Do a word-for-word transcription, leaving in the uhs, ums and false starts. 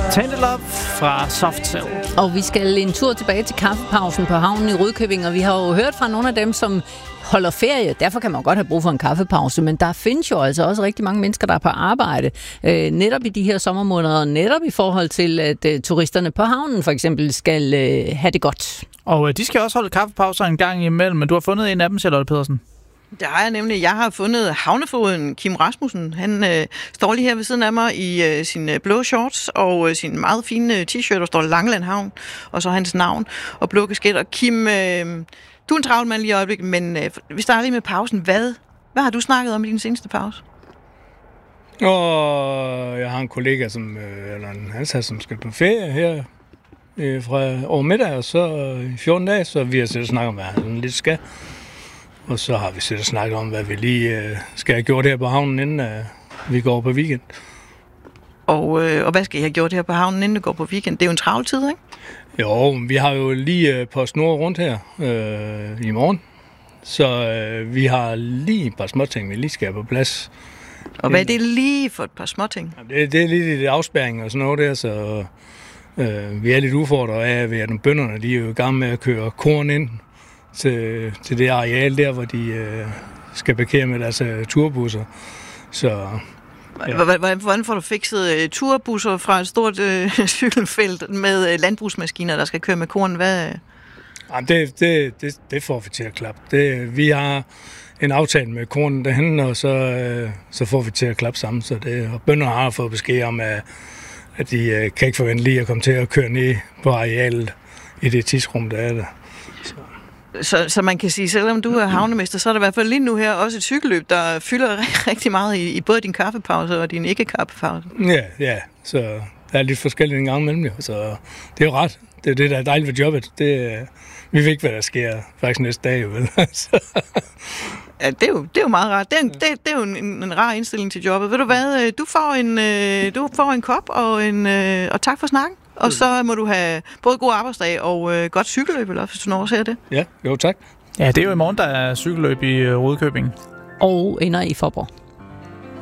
Tainted Love fra Soft Cell. Og vi skal en tur tilbage til kaffepausen på havnen i Rudkøbing, og vi har jo hørt fra nogle af dem, som holder ferie. Derfor kan man godt have brug for en kaffepause, men der findes jo altså også rigtig mange mennesker, der er på arbejde. Øh, netop i de her sommermåneder, netop i forhold til, at øh, turisterne på havnen for eksempel skal øh, have det godt. Og øh, de skal også holde kaffepauser en gang imellem, men du har fundet en af dem, Charlotte Pedersen. Det har jeg nemlig. Jeg har fundet havnefoden Kim Rasmussen. Han øh, står lige her ved siden af mig i øh, sine blå shorts og øh, sin meget fine øh, t-shirt, der står Langeland Havn, og så hans navn og blå kasketter. Kim, øh, du er en travl mand lige i øjeblikket, men øh, vi starter lige med pausen. Hvad, hvad har du snakket om i din seneste pause? Og jeg har en kollega, som, øh, eller en ansat, som skal på ferie her øh, fra over middag, og så øh, i fjorten dage, så vi har siddet og snakket om, hvad han lidt skal. Og så har vi siddet og snakket om, hvad vi lige øh, skal have gjort her på havnen, inden øh, vi går på weekend. Og, øh, og hvad skal I have gjort her på havnen, inden du går på weekend? Det er jo en travl tid, ikke? Jo, vi har jo lige øh, PostNord rundt her øh, i morgen. Så øh, vi har lige et par småting, vi lige skal have på plads. Og hvad er det lige for et par småting? Det, det er lige lidt afspærring og sådan noget der, så øh, vi er lidt udfordret af, at nogle bønderne de er jo i gang med at køre korn ind til, til det areal der, hvor de øh, skal parkere med deres uh, turbusser. Så, ja. Hvordan får du fikset uh, turbusser fra et stort uh, cykelfelt med uh, landbrugsmaskiner, der skal køre med korn? Hvad? Jamen, det, det, det, det får vi til at klappe. Det, vi har en aftale med kornen derhen, og så, øh, så får vi til at klappe sammen. Så det, og bønderne har fået besked om, at, at de øh, kan ikke forvente lige at komme til at køre ned på arealet i det tidsrum, der er der. Så. Så, så man kan sige, selvom du er havnemester, så er der i hvert fald lige nu her også et cykelløb, der fylder rigtig meget i, i både din kaffepause og din ikke-kaffepause. Ja, ja, så der er lidt forskelligt en gang imellem jo, så det er jo ret. Det er det, der er dejligt ved jobbet. Det, vi ved ikke, hvad der sker faktisk næste dag, vel? Ja, det er, jo, det er jo meget rart. Det er, en, det, det er jo en, en rar indstilling til jobbet. Ved du hvad, du får en, du får en kop, og, en, og tak for snakken. Og så må du have både god arbejdsdag og øh, godt cykelløb, eller hvis du når at se det. Ja, jo tak. Ja, det er jo i morgen, der er cykelløb i Rudkøbing. Og ender i Faaborg.